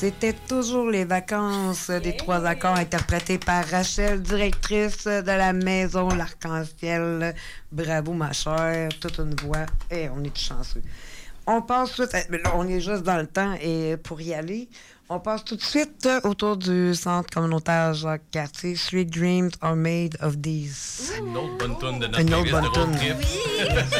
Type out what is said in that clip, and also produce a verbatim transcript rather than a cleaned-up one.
C'était toujours les vacances des trois accords interprétés par Rachel, directrice de la maison L'Arc-en-Ciel. Bravo, ma chère, toute une voix. Et on est chanceux. On passe tout de suite, mais là, on est juste dans le temps et pour y aller, on passe tout de suite autour du centre communautaire Jacques-Cartier. Sweet Dreams are made of these. Une autre bonne toune de notre Une autre playlist bonne de road toune. trip. Oui!